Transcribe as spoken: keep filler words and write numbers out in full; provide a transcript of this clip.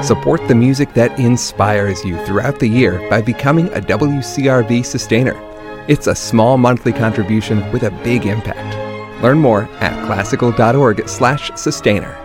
Support the music that inspires you throughout the year by becoming a W C R V sustainer. It's a small monthly contribution with a big impact. Learn more at classical dot org slash sustainer.